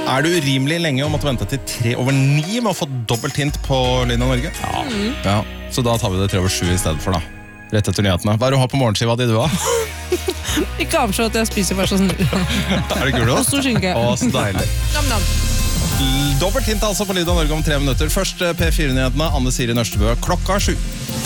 du urimelig lenge og måtte vente til 8:03 med å få dobbelt hint på Lyden av Norge? Ja. Så da tar vi det 7:03 i stedet for da. Rett etter nyhetene. Hva er det du har på morgenskiva di du har? Ikke avslå at jeg spiser, vær så snill. Er det gulost? Og stor skinke. Å, så deilig. Nam-nam. Dobbelt hint altså på Lyden av Norge om 3 minutter. Først P4-nyhetene, Anne Siri Nørstebø, 7:00.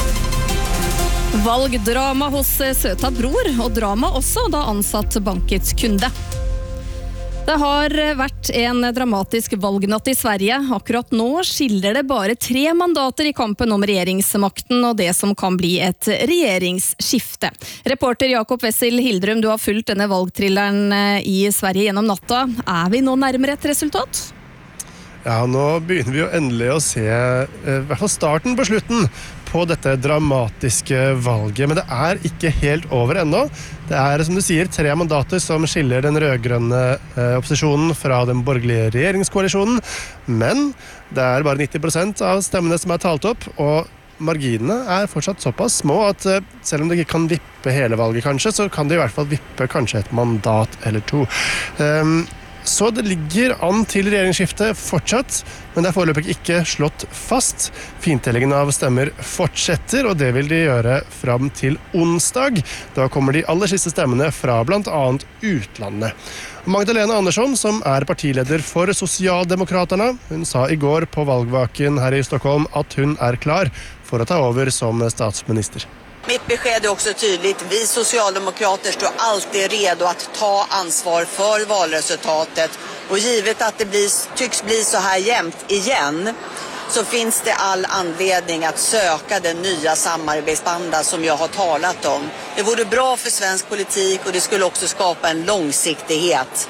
Valgdrama hos søta bror, og drama også da ansatt banket kunde. Det har vært en dramatisk valgnatt i Sverige. Akkurat nå skiller det bare 3 mandater i kampen om regjeringsmakten og det som kan bli et regjeringsskifte. Reporter Jakob Wessel Hildrum, du har fulgt denne valgtrilleren i Sverige gjennom natta. Er vi nå nærmere et resultat? Ja, nå begynner vi jo endelig å se i hvert fall starten på slutten på dette dramatiske valget, men det er ikke helt over ennå. Det er, som du sier, 3 mandater som skiller den rødgrønne opposisjonen fra den borgerlige regjeringskoalisjonen, men det er bare 90% av stemmene som er talt opp, og marginene er fortsatt såpass små at selv om det ikke kan vippe hele valget kanskje, så kan det i hvert fall vippe kanskje et mandat eller 2. Så det ligger an til regjeringsskifte fortsatt, men det er foreløpig ikke slått fast. Fintellingen av stemmer fortsetter, og det vil de gjøre fram til onsdag. Da kommer de aller siste stemmene fra blant annet utlandet. Magdalena Andersson, som er partileder for Sosialdemokraterna, hun sa i går på valgvaken her i Stockholm at hun er klar for å ta over som statsminister. Mitt besked är också tydligt. Vi socialdemokrater står alltid redo att ta ansvar för valresultatet. Och givet att det tycks bli så här jämnt igen, så finns det all anledning att söka den nya samarbetsbanda som jag har talat om. Det vore bra för svensk politik, och det skulle också skapa en långsiktighet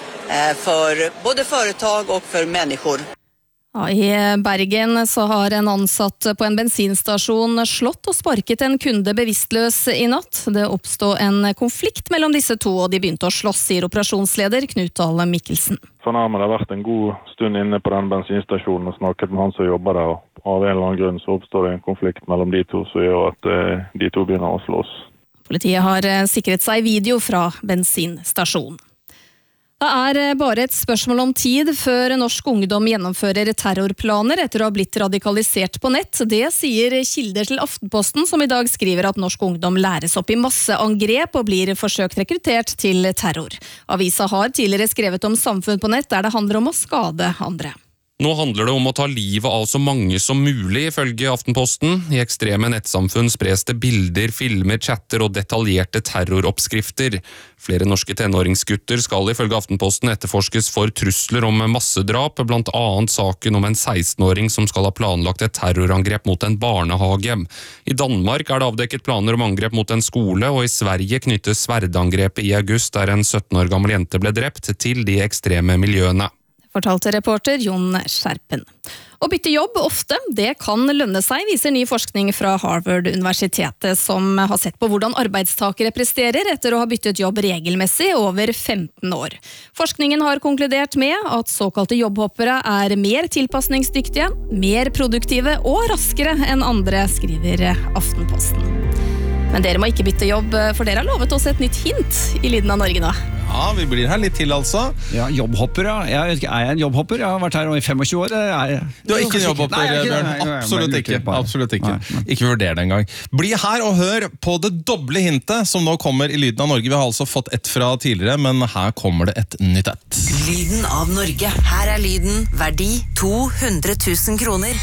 för både företag och för människor. Ja, i Bergen så har en ansatt på en bensinstasjon slått og sparket en kunde bevisstløs i natt. Det oppstod en konflikt mellom disse to, og de begynte å slåss, sier operasjonsleder Knut Dahle Mikkelsen. Fornærmede har vært en god stund inne på den bensinstasjonen og snakket med han som jobber der, og av en eller annen grunn så oppstår det en konflikt mellom de to som gjør at de to begynner å slåss. Politiet har sikret seg video fra bensinstasjonen. Det er bare et spørsmål om tid før norsk ungdom gjennomfører terrorplaner etter å ha blitt radikalisert på nett. Det sier kilder til Aftenposten, som i dag skriver at norsk ungdom læres opp i masseangrep og blir forsøkt rekruttert til terror. Avisa har tidligere skrevet om samfunn på nett der det handler om å skade andre. Nå handler det om å ta livet av så mange som mulig, ifølge Aftenposten. I ekstreme nettsamfunn spres det bilder, filmer, chatter og detaljerte terroroppskrifter. Flere norske tenåringsgutter skal ifølge Aftenposten etterforskes for trusler om massedrap, blant annet saken om en 16-åring som skal ha planlagt et terrorangrep mot en barnehage. I Danmark er det avdekket planer om angrep mot en skole, og i Sverige knyttes sverdangrepet i august der en 17 år gammel jente ble drept til de ekstreme miljøene. Fortalte reporter Jon Skjerpen. Å bytte jobb ofte, det kan lønne seg, viser ny forskning fra Harvard-universitetet, som har sett på hvordan arbeidstakere presterer etter å ha byttet jobb regelmessig over 15 år. Forskningen har konkludert med at såkalte jobbhoppere er mer tilpasningsdyktige, mer produktive og raskere enn andre, skriver Aftenposten. Men dere må ikke bytte jobb, for dere har lovet oss et nytt hint i Lyden av Norge nå. Ja, vi blir her litt til altså. Ja, jobbhopper, ja. Er jeg en jobbhopper? Jeg har vært her i 25 år. Du er ikke en jobbhopper, Bjørn. Absolutt ikke. Absolutt ikke. Ikke vurder det engang. Bli her og hør på det doble hintet som nå kommer i Lyden av Norge. Vi har altså fått ett fra tidligere, men her kommer det et nytt ett. Lyden av Norge. Her er lyden, verdi 200 000 kroner.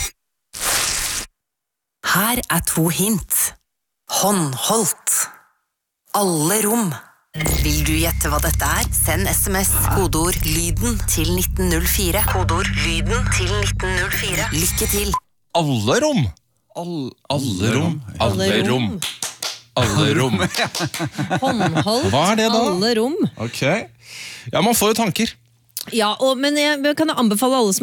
Her er 2 hint. Håndholdt. Alle rom. Vil du gjette hva dette er? Send SMS, kodeord lyden til 1904. Kodeord lyden til 1904. Lykke til. Alle rom. Alle rom. Alle rom. Alle rom. Håndholdt. Hva er det da? Alle rom. Ok. Ja, man får jo tanker. Ja, men jeg kan anbefale alle som